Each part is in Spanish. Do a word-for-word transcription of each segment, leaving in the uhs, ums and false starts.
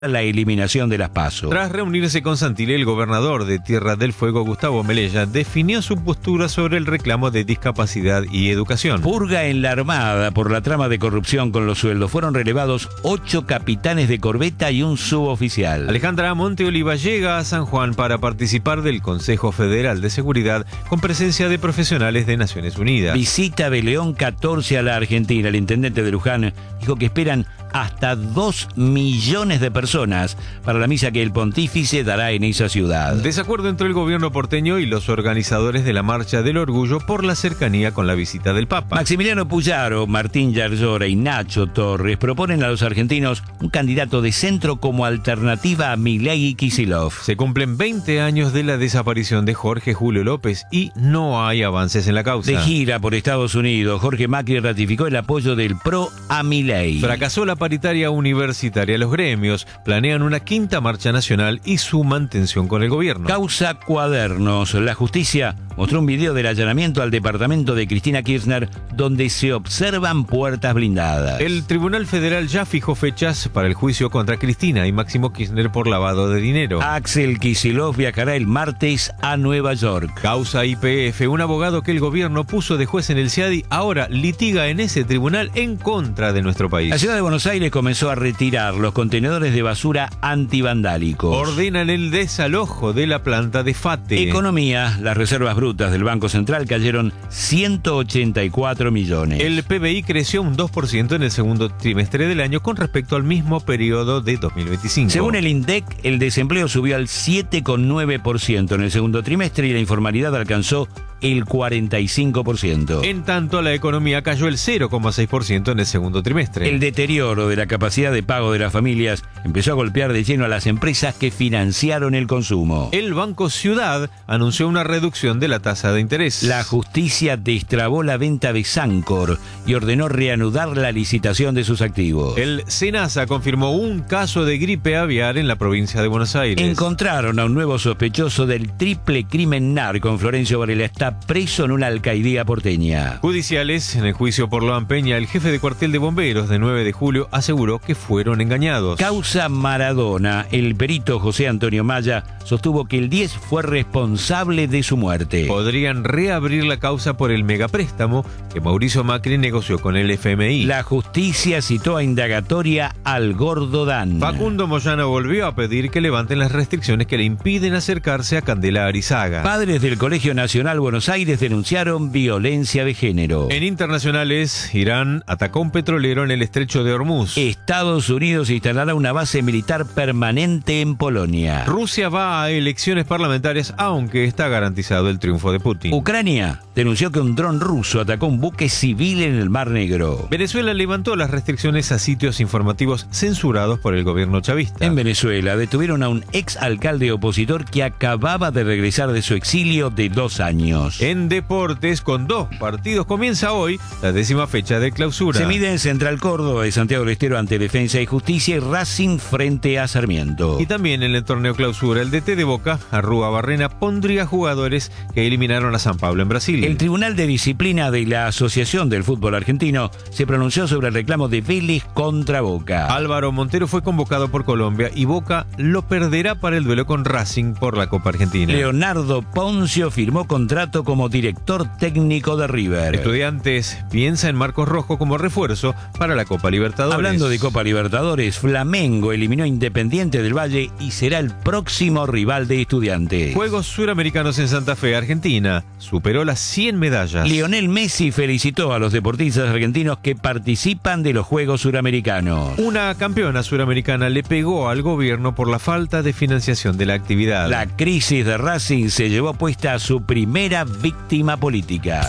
la eliminación de las PASO. Tras reunirse con Santilli, el gobernador de Tierra del Fuego, Gustavo Melella, definió su postura sobre el reclamo de discapacidad y educación. Purga en la Armada por la trama de corrupción con los sueldos. Fueron relevados ocho capitanes de corbeta y un suboficial. Alejandra Monteoliva llega a San Juan para participar del Consejo Federal de Seguridad con presencia de profesionales de Naciones Unidas. Visita de León catorce a la Argentina. El intendente de Luján dijo que esperan hasta dos millones de personas para la misa que el pontífice dará en esa ciudad. Desacuerdo entre el gobierno porteño y los organizadores de la Marcha del Orgullo por la cercanía con la visita del Papa. Maximiliano Puyaro, Martín Yarlora y Nacho Torres proponen a los argentinos un candidato de centro como alternativa a Milei y Kicillof. Se cumplen veinte años de la desaparición de Jorge Julio López y no hay avances en la causa. De gira por Estados Unidos, Jorge Macri ratificó el apoyo del PRO a Milei. Fracasó la paritaria universitaria. Los gremios planean una quinta marcha nacional y su mantención con el gobierno. Causa Cuadernos. La justicia mostró un video del allanamiento al departamento de Cristina Kirchner donde se observan puertas blindadas. El Tribunal Federal ya fijó fechas para el juicio contra Cristina y Máximo Kirchner por lavado de dinero. Axel Kicillof viajará el martes a Nueva York. Causa Y P F. Un abogado que el gobierno puso de juez en el C I A D I ahora litiga en ese tribunal en contra de nuestro país. La ciudad de Buenos Aires comenzó a retirar los contenedores de basura antivandálicos. Ordenan el desalojo de la planta de Fate. Economía. Las reservas brutas del Banco Central cayeron ciento ochenta y cuatro millones. El P B I creció un dos por ciento en el segundo trimestre del año con respecto al mismo periodo de dos mil veinticinco. Según el INDEC, el desempleo subió al siete coma nueve por ciento en el segundo trimestre y la informalidad alcanzó el cuarenta y cinco por ciento. En tanto, la economía cayó el cero coma seis por ciento en el segundo trimestre. El deterioro de la capacidad de pago de las familias empezó a golpear de lleno a las empresas que financiaron el consumo. El Banco Ciudad anunció una reducción de la tasa de interés. La justicia destrabó la venta de Sancor y ordenó reanudar la licitación de sus activos. El SENASA confirmó un caso de gripe aviar en la provincia de Buenos Aires. Encontraron a un nuevo sospechoso del triple crimen narco en Florencio Varela. Está preso en una alcaidía porteña. Judiciales. En el juicio por Loan Peña, el jefe de cuartel de bomberos de nueve de julio aseguró que fueron engañados. Causa Maradona. El perito José Antonio Maya sostuvo que el diez fue responsable de su muerte. Podrían reabrir la causa por el megapréstamo que Mauricio Macri negoció con el F M I. La justicia citó a indagatoria al Gordo Dan. Facundo Moyano volvió a pedir que levanten las restricciones que le impiden acercarse a Candela Arizaga. Padres del Colegio Nacional Buenos Aires denunciaron violencia de género. En internacionales, Irán atacó un petrolero en el estrecho de Hormuz. Estados Unidos instalará una base militar permanente en Polonia. Rusia va a elecciones parlamentarias, aunque está garantizado el triunfo de Putin. Ucrania denunció que un dron ruso atacó un buque civil en el Mar Negro. Venezuela levantó las restricciones a sitios informativos censurados por el gobierno chavista. En Venezuela detuvieron a un ex alcalde opositor que acababa de regresar de su exilio de dos años. En deportes, con dos partidos, comienza hoy la décima fecha de clausura. Se mide en Central Córdoba y Santiago del Estero ante Defensa y Justicia y Racing frente a Sarmiento. Y también en el torneo clausura, el D T de Boca, Arrúa Barrena, pondría jugadores que eliminaron a San Pablo en Brasil. El Tribunal de Disciplina de la Asociación del Fútbol Argentino se pronunció sobre el reclamo de Vélez contra Boca. Álvaro Montero fue convocado por Colombia y Boca lo perderá para el duelo con Racing por la Copa Argentina. Leonardo Poncio firmó contrato como director técnico de River. Estudiantes piensa en Marcos Rojo como refuerzo para la Copa Libertadores. Hablando de Copa Libertadores, Flamengo eliminó a Independiente del Valle y será el próximo rival de Estudiantes. Juegos Suramericanos en Santa Fe, Argentina. Superó las cien medallas. Lionel Messi felicitó a los deportistas argentinos que participan de los Juegos Suramericanos. Una campeona suramericana le pegó al gobierno por la falta de financiación de la actividad. La crisis de Racing se llevó puesta a su primera víctima política.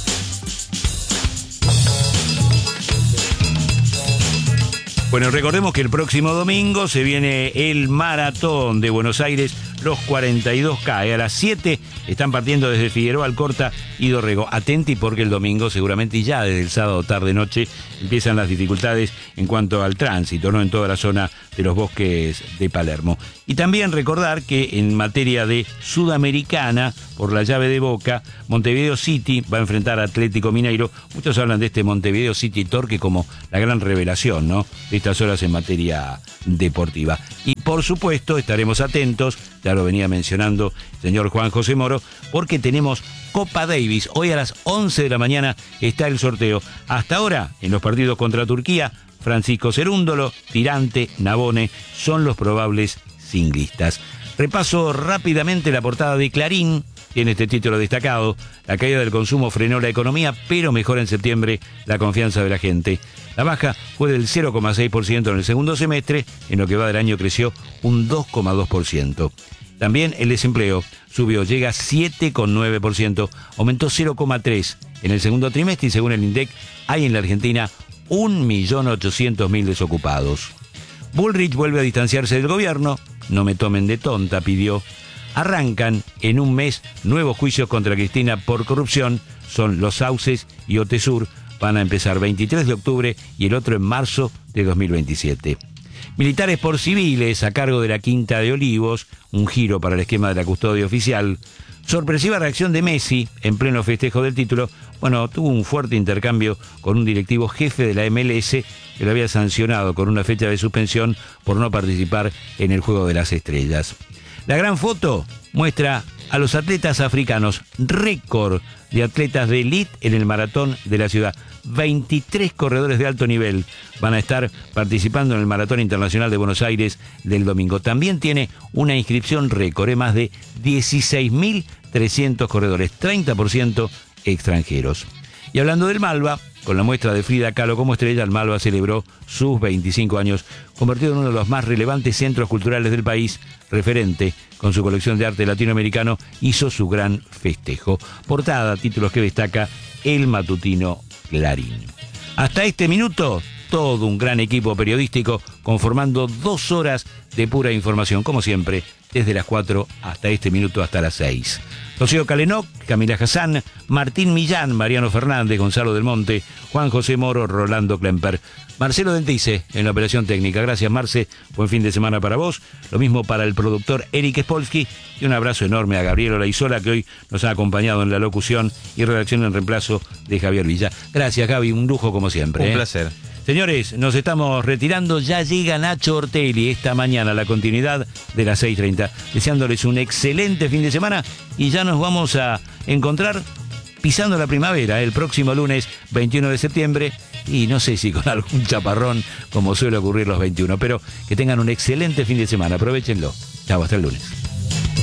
Bueno, recordemos que el próximo domingo se viene el Maratón de Buenos Aires, los cuarenta y dos K. A las siete están partiendo desde Figueroa, Alcorta y Dorrego. Atenti porque el domingo, seguramente ya desde el sábado tarde-noche, empiezan las dificultades en cuanto al tránsito, ¿no? En toda la zona de los bosques de Palermo. Y también recordar que en materia de Sudamericana, por la llave de Boca, Montevideo City va a enfrentar a Atlético Mineiro. Muchos hablan de este Montevideo City Torque como la gran revelación, ¿no? De estas horas en materia deportiva. Y por supuesto estaremos atentos, ya lo venía mencionando el señor Juan José Moro, porque tenemos Copa Davis. Hoy a las once de la mañana está el sorteo. Hasta ahora, en los partidos contra Turquía, Francisco Cerúndolo, Tirante, Navone son los probables singlistas. Repaso rápidamente la portada de Clarín. Tiene este título destacado: la caída del consumo frenó la economía, pero mejora en septiembre la confianza de la gente. La baja fue del cero coma seis por ciento en el segundo semestre, en lo que va del año creció un dos coma dos por ciento. También el desempleo subió, llega a siete coma nueve por ciento, aumentó cero coma tres por ciento en el segundo trimestre y según el INDEC hay en la Argentina un millón ochocientos mil desocupados. Bullrich vuelve a distanciarse del gobierno, no me tomen de tonta, pidió. Arrancan en un mes nuevos juicios contra Cristina por corrupción, son Los Sauces y Otesur, van a empezar veintitrés de octubre y el otro en marzo de dos mil veintisiete. Militares por civiles a cargo de la Quinta de Olivos, un giro para el esquema de la custodia oficial. Sorpresiva reacción de Messi en pleno festejo del título. Bueno, tuvo un fuerte intercambio con un directivo jefe de la M L S que lo había sancionado con una fecha de suspensión por no participar en el Juego de las Estrellas. La gran foto muestra a los atletas africanos, récord de atletas de élite en el maratón de la ciudad. veintitrés corredores de alto nivel van a estar participando en el Maratón Internacional de Buenos Aires del domingo. También tiene una inscripción récord, ¿eh? Más de dieciséis mil trescientos corredores, treinta por ciento extranjeros. Y hablando del Malva, con la muestra de Frida Kahlo como estrella, el Malva celebró sus veinticinco años, convertido en uno de los más relevantes centros culturales del país, referente con su colección de arte latinoamericano, hizo su gran festejo. Portada, títulos que destaca el matutino Clarín. Hasta este minuto, todo un gran equipo periodístico conformando dos horas de pura información, como siempre, desde las cuatro hasta este minuto, hasta las seis. Rocío Calenó, Camila Hassan, Martín Millán, Mariano Fernández, Gonzalo del Monte, Juan José Moro, Rolando Klemper, Marcelo Dentice en la operación técnica. Gracias, Marce, buen fin de semana para vos. Lo mismo para el productor Eric Spolsky y un abrazo enorme a Gabriel Olaizola, que hoy nos ha acompañado en la locución y redacción en reemplazo de Javier Villa. Gracias, Gaby, un lujo como siempre. Un ¿eh? placer. Señores, nos estamos retirando. Ya llega Nacho Ortelli esta mañana, la continuidad de las seis treinta. Deseándoles un excelente fin de semana y ya nos vamos a encontrar pisando la primavera el próximo lunes veintiuno de septiembre. Y no sé si con algún chaparrón como suele ocurrir los veintiuno, pero que tengan un excelente fin de semana. Aprovechenlo. Chao, hasta el lunes.